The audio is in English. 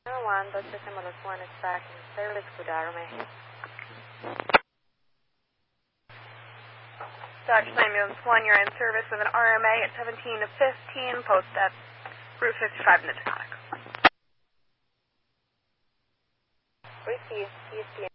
1, Dodge Similar 1 is back in service with RMA. Dodge Ambulance 1, you're in service with an RMA at 17:15, post at Route 55 in the Taconic. Received, ESPN.